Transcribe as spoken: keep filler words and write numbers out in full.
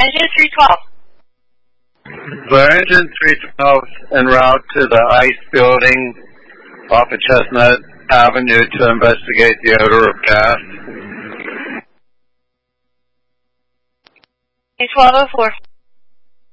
Engine three twelve. For engine three twelve en route to the ICE building off of Chestnut Avenue to investigate the odor of gas. twelve oh four.